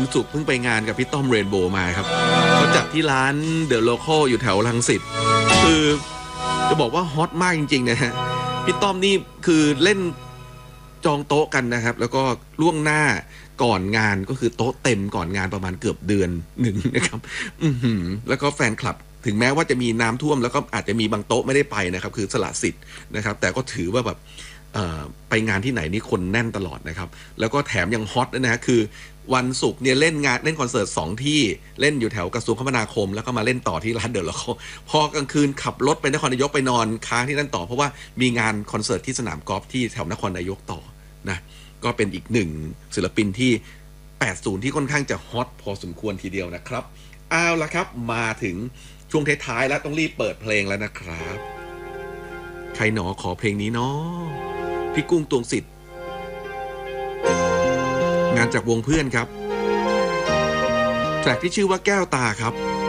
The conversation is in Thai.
ศุกร์เพิ่งไปงานกับพี่ต้อมเรนโบว์มาครับเขาจัดที่ร้านเดอะโลคอลอยู่แถวรังสิตคือจะบอกว่าฮอตมากจริงๆนะฮะพี่ต้อมนี่คือเล่นจองโต๊ะกันนะครับแล้วก็ล่วงหน้าก่อนงานก็คือโต๊ะเต็มก่อนงานประมาณเกือบเดือนหนึ่งนะครับแล้วก็แฟนคลับถึงแม้ว่าจะมีน้ำท่วมแล้วก็อาจจะมีบางโต๊ะไม่ได้ไปนะครับคือสละสิทธิ์นะครับแต่ก็ถือว่าแบบไปงานที่ไหนนี่คนแน่นตลอดนะครับแล้วก็แถมยังฮอตนะฮะคือวันศุกร์เนี่ยเล่นคอนเสิร์ต2ที่เล่นอยู่แถวกระทรวงคมนาคมแล้วก็มาเล่นต่อที่ร้านเดอะโลคอลพอกลางคืนขับรถไปนครนายกไปนอนค้างที่นั่นต่อเพราะว่ามีงานคอนเสิร์ตที่สนามกอล์ฟที่แถวนครนายกต่อนะก็เป็นอีกหนึ่งศิลปินที่80ที่ค่อนข้างจะฮอตพอสมควรทีเดียวนะครับเอาละครับมาถึงช่วงท้ายๆแล้วต้องรีบเปิดเพลงแล้วนะครับใครหนอขอเพลงนี้เนาะพี่กุ้งตวงสิทธิ์งานจากวงเพื่อนครับแทร็กที่ชื่อว่าแก้วตาครับ